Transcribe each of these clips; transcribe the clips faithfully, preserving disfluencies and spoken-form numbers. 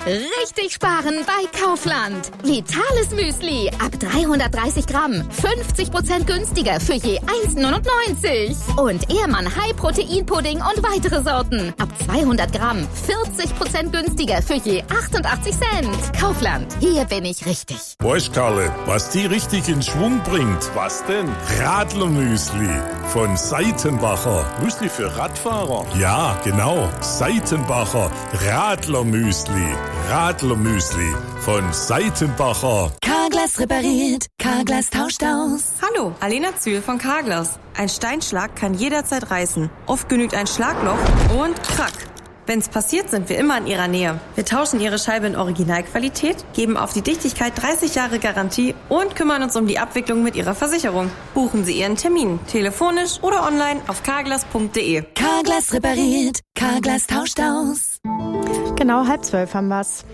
Richtig sparen bei Kaufland. Vitales Müsli ab dreihundertdreißig Gramm. fünfzig Prozent günstiger für je eins neunundneunzig. Und Ehrmann High Protein Pudding und weitere Sorten ab zweihundert Gramm. vierzig Prozent günstiger für je achtundachtzig Cent. Kaufland, hier bin ich richtig. Weißt Karle, was die richtig in Schwung bringt? Was denn? Radlermüsli von Seitenbacher. Müsli für Radfahrer? Ja, genau. Seitenbacher Radlermüsli. Radlermüsli von Seitenbacher. Carglass repariert, Carglass tauscht aus. Hallo, Alena Zühl von Carglass. Ein Steinschlag kann jederzeit reißen. Oft genügt ein Schlagloch und krack. Wenn's passiert, sind wir immer in Ihrer Nähe. Wir tauschen Ihre Scheibe in Originalqualität, geben auf die Dichtigkeit dreißig Jahre Garantie und kümmern uns um die Abwicklung mit Ihrer Versicherung. Buchen Sie Ihren Termin, telefonisch oder online auf carglass punkt de. Carglass repariert, Carglass tauscht aus. Genau halb zwölf haben wir's.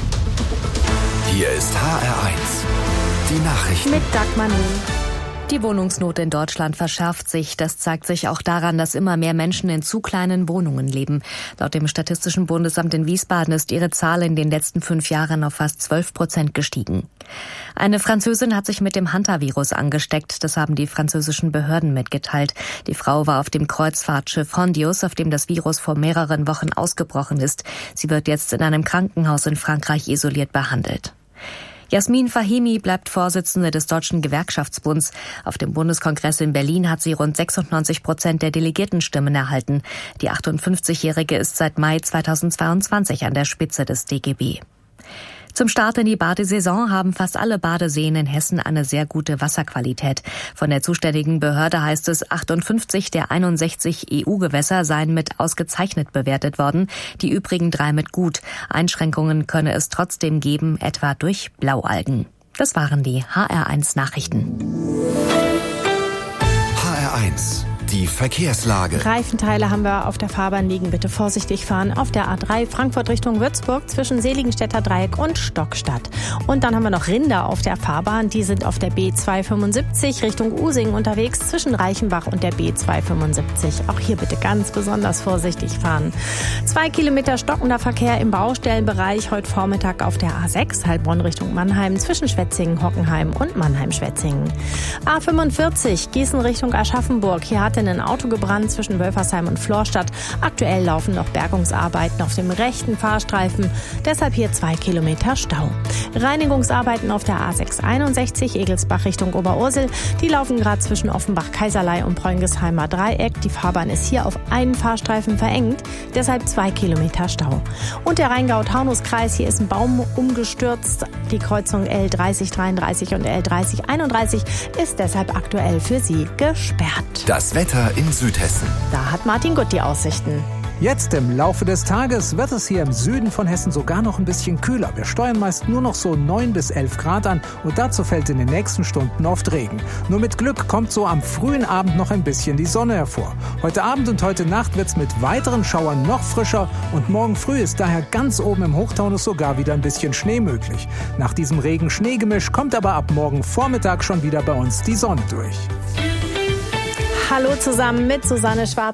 Hier ist H R eins. Die Nachrichten. Mit Dagmar Nuhl. Die Wohnungsnot in Deutschland verschärft sich. Das zeigt sich auch daran, dass immer mehr Menschen in zu kleinen Wohnungen leben. Laut dem Statistischen Bundesamt in Wiesbaden ist ihre Zahl in den letzten fünf Jahren auf fast zwölf Prozent gestiegen. Eine Französin hat sich mit dem Hantavirus angesteckt. Das haben die französischen Behörden mitgeteilt. Die Frau war auf dem Kreuzfahrtschiff Hondius, auf dem das Virus vor mehreren Wochen ausgebrochen ist. Sie wird jetzt in einem Krankenhaus in Frankreich isoliert behandelt. Jasmin Fahimi bleibt Vorsitzende des Deutschen Gewerkschaftsbunds. Auf dem Bundeskongress in Berlin hat sie rund sechsundneunzig Prozent der Delegiertenstimmen erhalten. Die achtundfünfzigjährige ist seit Mai zweitausendzweiundzwanzig an der Spitze des D G B. Zum Start in die Badesaison haben fast alle Badeseen in Hessen eine sehr gute Wasserqualität. Von der zuständigen Behörde heißt es, achtundfünfzig der einundsechzig E U-Gewässer seien mit ausgezeichnet bewertet worden, die übrigen drei mit gut. Einschränkungen könne es trotzdem geben, etwa durch Blaualgen. Das waren die H R eins Nachrichten. H R eins. Die Verkehrslage. Reifenteile haben wir auf der Fahrbahn liegen. Bitte vorsichtig fahren. Auf der A drei Frankfurt Richtung Würzburg zwischen Seligenstädter Dreieck und Stockstadt. Und dann haben wir noch Rinder auf der Fahrbahn. Die sind auf der B zweihundertfünfundsiebzig Richtung Usingen unterwegs zwischen Reichenbach und der B zweihundertfünfundsiebzig. Auch hier bitte ganz besonders vorsichtig fahren. Zwei Kilometer stockender Verkehr im Baustellenbereich heute Vormittag auf der A sechs Heilbronn Richtung Mannheim zwischen Schwetzingen, Hockenheim und Mannheim-Schwetzingen. A fünfundvierzig Gießen Richtung Aschaffenburg. Hier hat ein Auto gebrannt zwischen Wölfersheim und Florstadt. Aktuell laufen noch Bergungsarbeiten auf dem rechten Fahrstreifen. Deshalb hier zwei Kilometer Stau. Reinigungsarbeiten auf der A sechshunderteinundsechzig Egelsbach Richtung Oberursel. Die laufen gerade zwischen Offenbach-Kaiserlei und Bräunigsheimer Dreieck. Die Fahrbahn ist hier auf einen Fahrstreifen verengt. Deshalb zwei Kilometer Stau. Und der Rheingau-Taunus-Kreis. Hier ist ein Baum umgestürzt. Die Kreuzung L dreißig dreiunddreißig und L dreißig einunddreißig ist deshalb aktuell für Sie gesperrt. Das Wetter in Südhessen. Da hat Martin Gutt die Aussichten. Jetzt im Laufe des Tages wird es hier im Süden von Hessen sogar noch ein bisschen kühler. Wir steuern meist nur noch so neun bis elf Grad an und dazu fällt in den nächsten Stunden oft Regen. Nur mit Glück kommt so am frühen Abend noch ein bisschen die Sonne hervor. Heute Abend und heute Nacht wird es mit weiteren Schauern noch frischer und morgen früh ist daher ganz oben im Hochtaunus sogar wieder ein bisschen Schnee möglich. Nach diesem Regen-Schnee-Gemisch kommt aber ab morgen Vormittag schon wieder bei uns die Sonne durch. Hallo zusammen mit Susanne Schwarz.